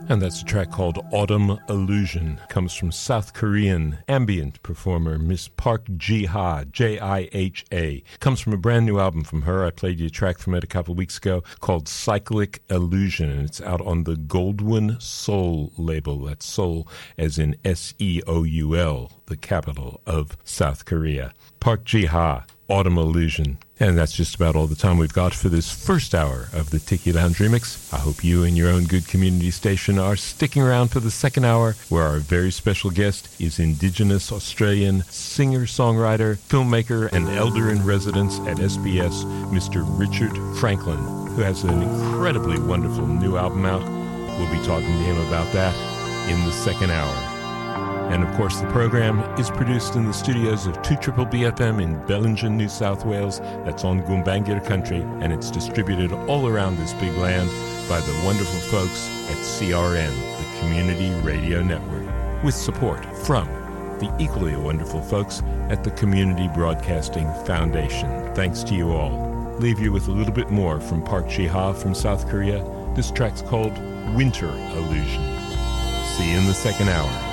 And that's a track called Autumn Illusion. Comes from South Korean ambient performer Miss Park Ji-ha, J-I-H-A. Comes from a brand new album from her. I played you a track from it a couple of weeks ago called Cyclic Illusion, and it's out on the Goldwyn Seoul label. That's Seoul as in S-E-O-U-L, the capital of South Korea. Park Ji-ha, Autumn Illusion. And that's just about all the time we've got for this first hour of the Tiki Lounge Remix. I hope you and your own good community station are sticking around for the second hour, where our very special guest is Indigenous Australian singer-songwriter, filmmaker, and elder-in-residence at SBS, Mr. Richard Franklin, who has an incredibly wonderful new album out. We'll be talking to him about that in the second hour. And of course, the program is produced in the studios of 2BBFM in Bellingen, New South Wales. That's on Gumbaynggirr country, and it's distributed all around this big land by the wonderful folks at CRN, the Community Radio Network, with support from the equally wonderful folks at the Community Broadcasting Foundation. Thanks to you all. Leave you with a little bit more from Park Ji-ha from South Korea. This track's called Winter Illusion. See you in the second hour.